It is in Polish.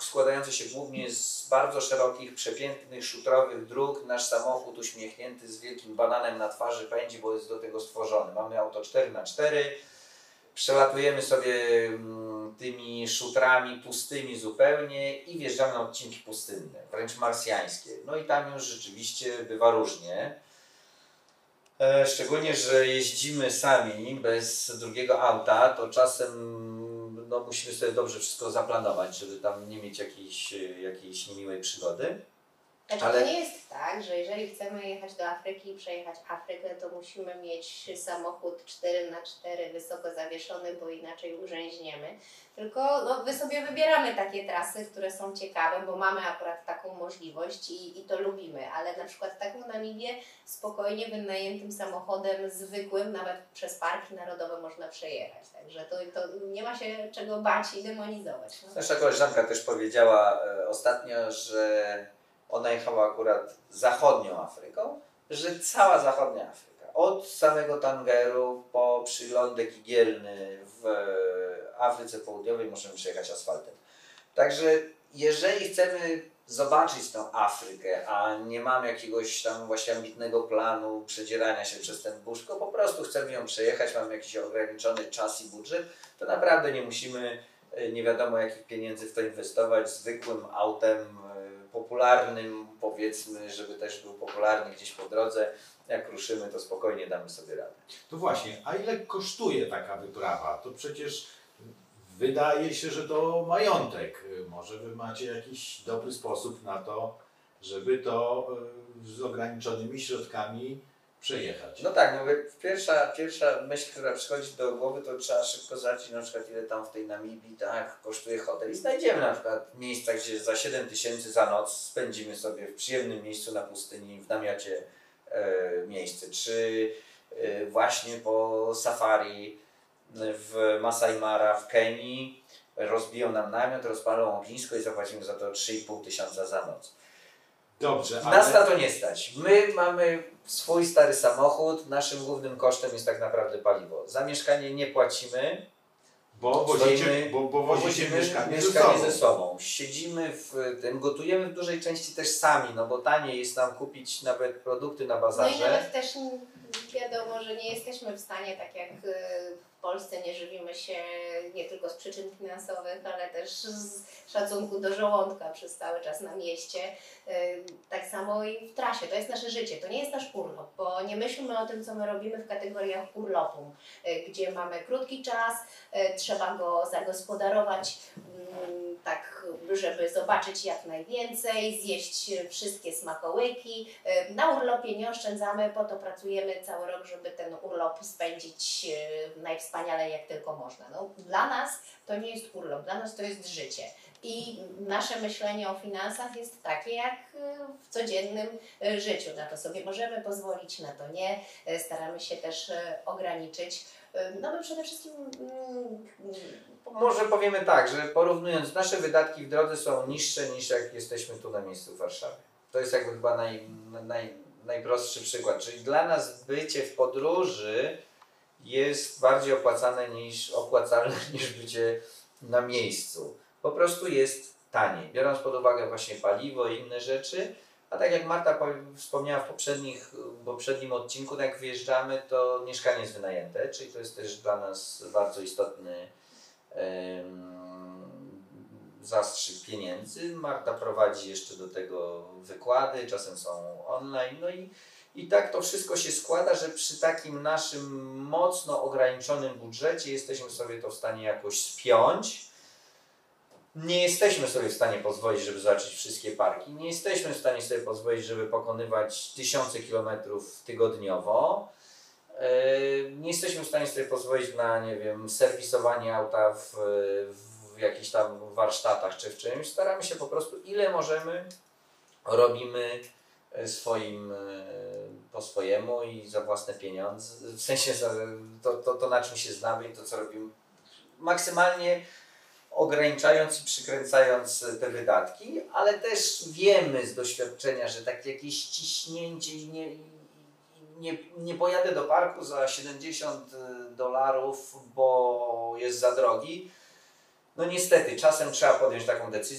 składający się głównie z bardzo szerokich, przepięknych, szutrowych dróg. Nasz samochód uśmiechnięty z wielkim bananem na twarzy pędzi, bo jest do tego stworzony. Mamy auto 4x4, przelatujemy sobie tymi szutrami pustymi zupełnie i wjeżdżamy na odcinki pustynne, wręcz marsjańskie. No i tam już rzeczywiście bywa różnie. Szczególnie, że jeździmy sami, bez drugiego auta, to czasem no, musimy sobie dobrze wszystko zaplanować, żeby tam nie mieć jakiejś niemiłej przygody. Znaczy, ale to nie jest tak, że jeżeli chcemy jechać do Afryki i przejechać Afrykę, to musimy mieć samochód 4x4 wysoko zawieszony, bo inaczej urzęźniemy. Tylko no, my sobie wybieramy takie trasy, które są ciekawe, bo mamy akurat taką możliwość i to lubimy. Ale na przykład taką Namibię spokojnie wynajętym samochodem zwykłym, nawet przez parki narodowe można przejechać. Także to nie ma się czego bać i demonizować. No. Nasza koleżanka też powiedziała ostatnio, że ona jechała akurat zachodnią Afryką, że cała zachodnia Afryka, od samego Tangeru po przylądek igielny w Afryce Południowej możemy przejechać asfaltem. Także jeżeli chcemy zobaczyć tą Afrykę, a nie mamy jakiegoś tam właśnie ambitnego planu przedzierania się przez ten burz, tylko po prostu chcemy ją przejechać, mamy jakiś ograniczony czas i budżet, to naprawdę nie musimy nie wiadomo jakich pieniędzy w to inwestować, zwykłym autem popularnym, powiedzmy, żeby też był popularny gdzieś po drodze. Jak ruszymy, to spokojnie damy sobie radę. To właśnie, a ile kosztuje taka wyprawa? To przecież wydaje się, że to majątek. Może wy macie jakiś dobry sposób na to, żeby to z ograniczonymi środkami przejechać. No tak, no pierwsza myśl, która przychodzi do głowy, to trzeba szybko zobaczyć na przykład ile tam w tej Namibii tak kosztuje hotel i znajdziemy na przykład miejsca, gdzie za 7 000 za noc spędzimy sobie w przyjemnym miejscu na pustyni, w namiocie miejsce, czy właśnie po safari w Masai Mara w Kenii rozbiją nam namiot, rozpalą ognisko i zapłacimy za to 3500 za noc. Dobrze, ale nas na to nie stać. My mamy swój stary samochód, naszym głównym kosztem jest tak naprawdę paliwo. Za mieszkanie nie płacimy, bo wozimy mieszkanie ze sobą. Siedzimy w tym, gotujemy w dużej części też sami, no bo taniej jest nam kupić nawet produkty na bazarze. No i nawet też wiadomo, że nie jesteśmy w stanie, tak jak w Polsce nie żywimy się nie tylko z przyczyn finansowych, ale też z szacunku do żołądka przez cały czas na mieście. Tak samo i w trasie. To jest nasze życie, to nie jest nasz urlop, bo nie myślimy o tym, co my robimy w kategoriach urlopu, gdzie mamy krótki czas, trzeba go zagospodarować tak, żeby zobaczyć jak najwięcej, zjeść wszystkie smakołyki. Na urlopie nie oszczędzamy, po to pracujemy cały rok, żeby ten urlop spędzić najwspanialej jak tylko można. No, dla nas to nie jest urlop, dla nas to jest życie. I nasze myślenie o finansach jest takie jak w codziennym życiu. Na to sobie możemy pozwolić, na to nie. Staramy się też ograniczyć. No my przede wszystkim... Może powiemy tak, że porównując, nasze wydatki w drodze są niższe niż jak jesteśmy tu na miejscu w Warszawie. To jest jakby chyba najprostszy przykład. Czyli dla nas bycie w podróży jest bardziej opłacalne niż bycie na miejscu. Po prostu jest taniej, biorąc pod uwagę właśnie paliwo i inne rzeczy. A tak jak Marta wspomniała w poprzednim odcinku, jak wyjeżdżamy, to mieszkanie jest wynajęte, czyli to jest też dla nas bardzo istotny zastrzyk pieniędzy. Marta prowadzi jeszcze do tego wykłady, czasem są online. No i tak to wszystko się składa, że przy takim naszym mocno ograniczonym budżecie jesteśmy sobie to w stanie jakoś spiąć. Nie jesteśmy sobie w stanie pozwolić, żeby zobaczyć wszystkie parki. Nie jesteśmy w stanie sobie pozwolić, żeby pokonywać 1000 kilometrów tygodniowo. Nie jesteśmy w stanie sobie pozwolić na, nie wiem, serwisowanie auta w jakichś tam warsztatach czy w czymś. Staramy się po prostu, ile możemy, robimy po swojemu i za własne pieniądze. W sensie to na czym się znamy i to, co robimy. Maksymalnie ograniczając i przykręcając te wydatki, ale też wiemy z doświadczenia, że takie jakieś ciśnięcie i nie pojadę do parku za $70, bo jest za drogi. No niestety, czasem trzeba podjąć taką decyzję.